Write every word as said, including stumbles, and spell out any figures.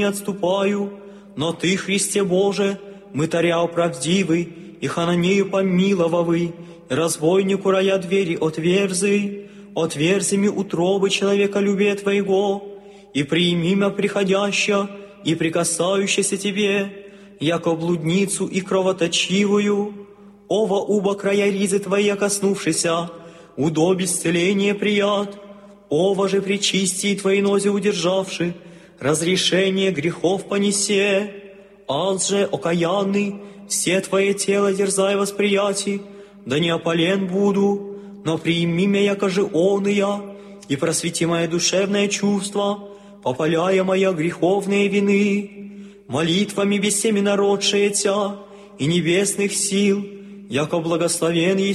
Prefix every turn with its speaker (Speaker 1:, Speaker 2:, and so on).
Speaker 1: не отступаю, но Ты, Христе Боже, мытаря правдивый, и хананею помиловавый, и разбойнику рая двери отверзы, отверзи ми утробы человека любе Твоего, и прими мя приходяща, и прикасающаяся Тебе, яко блудницу и кровоточивую, ова уба края ризы Твоя коснувшися, удобь исцеление прият, ова же причисти Твои нози удержавши, разрешение грехов понесе, аз же окаянный, все Твое тело дерзай восприятий, да не опален буду, но прими меня, яко же он и я, и просвети мое душевное чувство, попаляя моя греховные вины, молитвами без всеми народшие Тя и небесных сил, яко благословен